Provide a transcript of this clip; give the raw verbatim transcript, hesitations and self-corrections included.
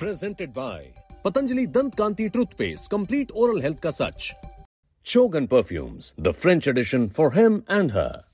Presented by Patanjali Dant Kanti Toothpaste, complete oral health ka sach. Chogan Perfumes, the French edition for him and her.